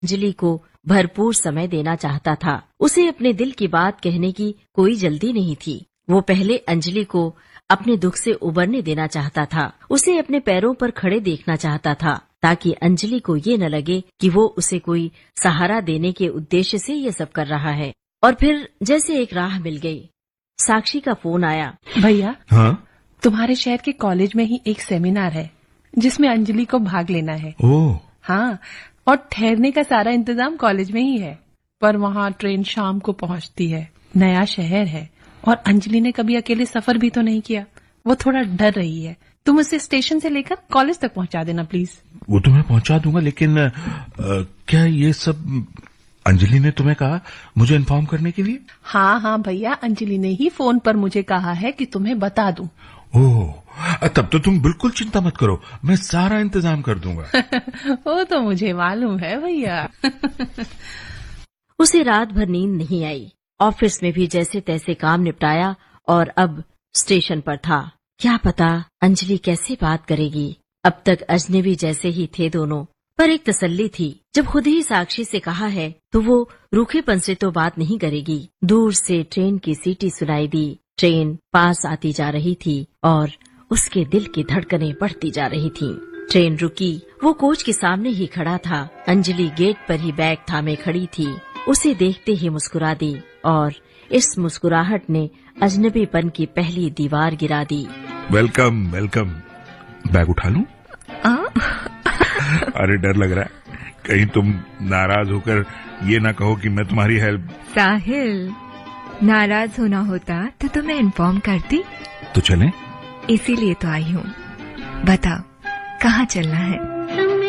अंजलि को भरपूर समय देना चाहता था। उसे अपने दिल की बात कहने की कोई जल्दी नहीं थी। वो पहले अंजलि को अपने दुख से उबरने देना चाहता था। उसे अपने पैरों पर खड़े देखना चाहता था, ताकि अंजलि को ये न लगे कि वो उसे कोई सहारा देने के उद्देश्य से ये सब कर रहा है। और फिर जैसे एक राह मिल गई। साक्षी का फोन आया। भैया, हाँ? तुम्हारे शहर के कॉलेज में ही एक सेमिनार है जिसमें अंजलि को भाग लेना है। ओह, हाँ, और ठहरने का सारा इंतजाम कॉलेज में ही है। पर वहाँ ट्रेन शाम को पहुँचती है। नया शहर है और अंजलि ने कभी अकेले सफर भी तो नहीं किया। वो थोड़ा डर रही है। तुम उसे स्टेशन से लेकर कॉलेज तक पहुँचा देना प्लीज। वो तो मैं पहुंचा दूंगा, लेकिन क्या ये सब अंजलि ने तुम्हें कहा मुझे इन्फॉर्म करने के लिए? हाँ भैया, अंजलि ने ही फोन पर मुझे कहा है कि तुम्हें बता दूं। ओह, तब तो तुम बिल्कुल चिंता मत करो, मैं सारा इंतजाम कर दूंगा। वो तो मुझे मालूम है भैया। उसे रात भर नींद नहीं आई। ऑफिस में भी जैसे तैसे काम निपटाया और अब स्टेशन पर था। क्या पता अंजलि कैसे बात करेगी। अब तक अजनबी जैसे ही थे दोनों, पर एक तसल्ली थी। जब खुद ही साक्षी से कहा है तो वो रूखेपन से तो बात नहीं करेगी। दूर से ट्रेन की सीटी सुनाई दी। ट्रेन पास आती जा रही थी और उसके दिल की धड़कनें बढ़ती जा रही थीं। ट्रेन रुकी। वो कोच के सामने ही खड़ा था। अंजलि गेट पर ही बैग थामे खड़ी थी। उसे देखते ही मुस्कुरा दी और इस मुस्कुराहट ने अजनबीपन की पहली दीवार गिरा दी। Welcome welcome. बैग उठा लूं? अरे डर लग रहा है कहीं तुम नाराज होकर ये ना कहो कि मैं तुम्हारी हेल्प। साहिल, नाराज होना होता तो तुम्हें इन्फॉर्म करती। तो चलें? इसीलिए तो आई हूँ। बताओ कहाँ चलना है?